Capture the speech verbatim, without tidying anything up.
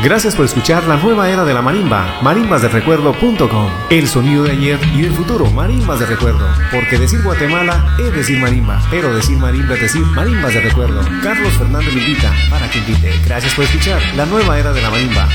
Gracias por escuchar la nueva era de la marimba, marimbas del recuerdo punto com. El sonido de ayer y del futuro, marimbas de recuerdo. Porque decir Guatemala es decir marimba, pero decir marimba es decir marimbas de recuerdo. Carlos Fernández lo invita para que invite. Gracias por escuchar la nueva era de la marimba.